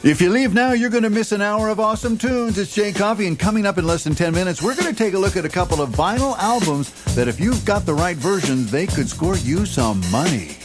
If you leave now, you're going to miss an hour of awesome tunes. It's Jay Coffee, and coming up in less than 10 minutes, we're going to take a look at a couple of vinyl albums that if you've got the right versions, they could score you some money.